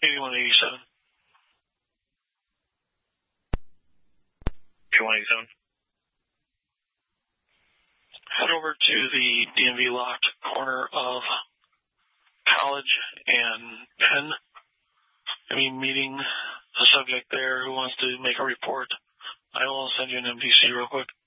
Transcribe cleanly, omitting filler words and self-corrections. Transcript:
8187. 8187. Head over to the DMV locked corner of College and Penn. I mean, meeting a subject there who wants to make a report. I will send you an MDC real quick.